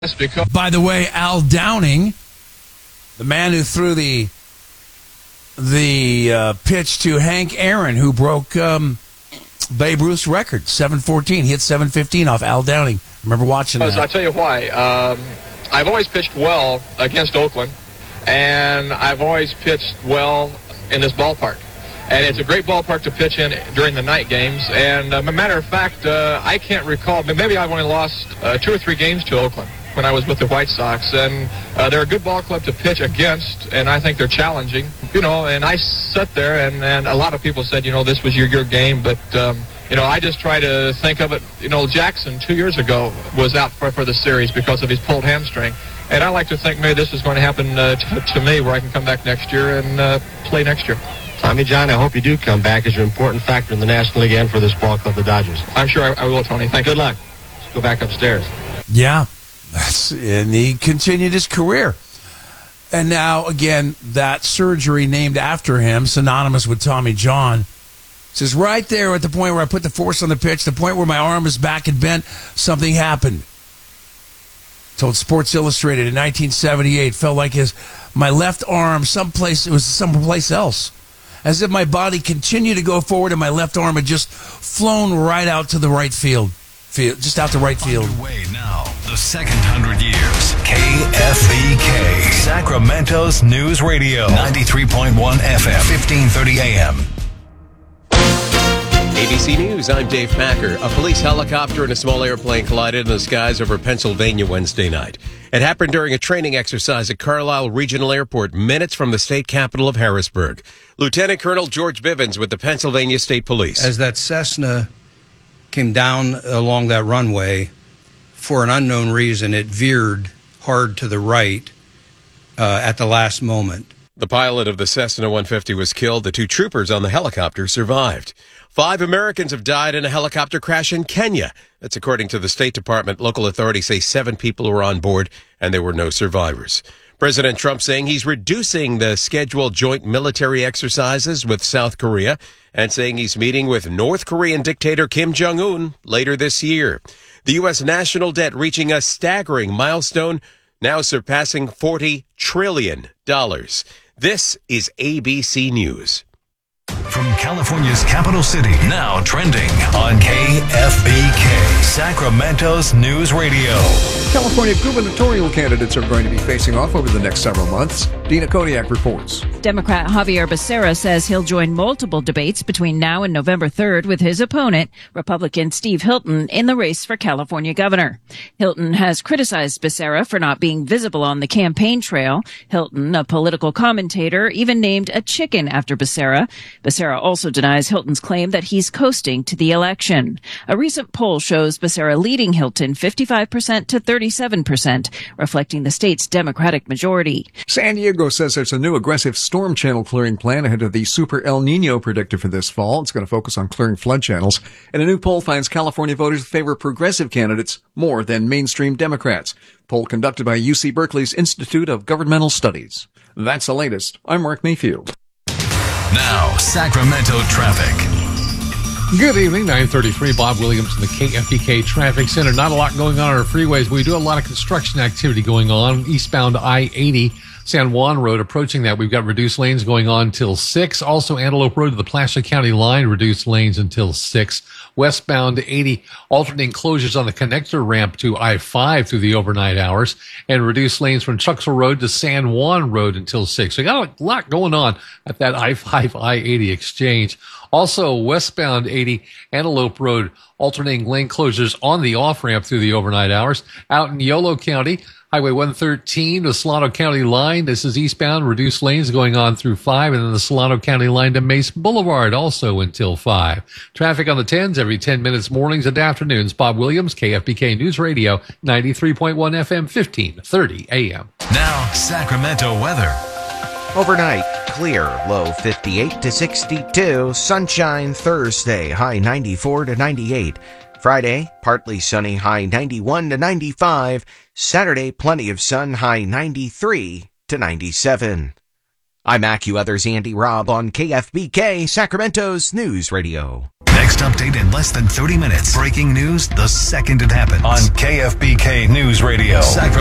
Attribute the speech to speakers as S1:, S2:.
S1: Because
S2: by the way, Al Downing, the man who threw the pitch to Hank Aaron, who broke Babe Ruth's record, 714. He hit 715 off Al Downing. I remember watching that.
S1: I'll tell you why. I've always pitched well against Oakland, and I've always pitched well in this ballpark. And it's a great ballpark to pitch in during the night games. And as a matter of fact, I can't recall, but maybe I've only lost 2 or 3 games to Oakland when I was with the White Sox. And they're a good ball club to pitch against, and I think they're challenging. And I sat there, and a lot of people said, this was your game. But, I just try to think of it. Jackson 2 years ago was out for the series because of his pulled hamstring. And I like to think maybe this is going to happen to me, where I can come back next year and play next year.
S3: Tommy John, I hope you do come back as an important factor in the National League and for this ball club, the Dodgers.
S1: I'm sure I will, Tony. Thank you.
S3: Good luck. Let's go back upstairs.
S2: Yeah, and he continued his career. And now, again, that surgery named after him, synonymous with Tommy John, says right there at the point where I put the force on the pitch, the point where my arm is back and bent, something happened. Told Sports Illustrated in 1978, felt like my left arm, it was someplace else. As if my body continued to go forward and my left arm had just flown right out to the right field. Just out to right field.
S4: Underway now, the second 100 years. KFBK, Sacramento's News Radio. 93.1 FM, 1530 AM.
S5: ABC News, I'm Dave Packer. A police helicopter and a small airplane collided in the skies over Pennsylvania Wednesday night. It happened during a training exercise at Carlisle Regional Airport, minutes from the state capital of Harrisburg. Lieutenant Colonel George Bivens with the Pennsylvania State Police.
S6: As that Cessna came down along that runway, for an unknown reason, it veered hard to the right at the last moment.
S5: The pilot of the Cessna 150 was killed. The 2 troopers on the helicopter survived. 5 Americans have died in a helicopter crash in Kenya. That's according to the State Department. Local authorities say 7 people were on board and there were no survivors. President Trump saying he's reducing the scheduled joint military exercises with South Korea and saying he's meeting with North Korean dictator Kim Jong-un later this year. The U.S. national debt reaching a staggering milestone, now surpassing $40 trillion. This is ABC News.
S4: From California's capital city, now trending on KFBK, Sacramento's News Radio.
S7: California gubernatorial candidates are going to be facing off over the next several months. Dina Kodiak reports.
S8: Democrat Javier Becerra says he'll join multiple debates between now and November 3rd with his opponent, Republican Steve Hilton, in the race for California governor. Hilton has criticized Becerra for not being visible on the campaign trail. Hilton, a political commentator, even named a chicken after Becerra. Becerra also denies Hilton's claim that he's coasting to the election. A recent poll shows Becerra leading Hilton 55% to 37%, reflecting the state's Democratic majority.
S7: San Diego says there's a new aggressive storm channel clearing plan ahead of the Super El Nino predicted for this fall. It's going to focus on clearing flood channels. And a new poll finds California voters favor progressive candidates more than mainstream Democrats. Poll conducted by UC Berkeley's Institute of Governmental Studies. That's the latest. I'm Mark Mayfield.
S4: Now, Sacramento traffic.
S9: Good evening, 9:33. Bob Williams in the KFBK Traffic Center. Not a lot going on our freeways, but we do have a lot of construction activity going on. Eastbound I-80, San Juan Road, approaching that. We've got reduced lanes going on till 6. Also, Antelope Road to the Placer County line, reduced lanes until 6. Westbound 80, alternating closures on the connector ramp to I-5 through the overnight hours, and reduced lanes from Chucksville Road to San Juan Road until 6. So we got a lot going on at that I-5, I-80 exchange. Also, westbound 80, Antelope Road, alternating lane closures on the off-ramp through the overnight hours. Out in Yolo County, Highway 113 to Solano County line. This is eastbound, reduced lanes going on through 5, and then the Solano County line to Mason Boulevard also until 5. Traffic on the 10s every 10 minutes, mornings and afternoons. Bob Williams, KFBK News Radio, 93.1 FM, 1530 AM.
S4: Now, Sacramento weather.
S10: Overnight, clear, low 58 to 62. Sunshine Thursday, high 94 to 98. Friday, partly sunny, high 91 to 95. Saturday, plenty of sun, high 93 to 97. I'm AccuWeather's Andy Robb on KFBK, Sacramento's News Radio.
S4: Next Next update in less than 30 minutes. Breaking news the second it happens on KFBK News Radio.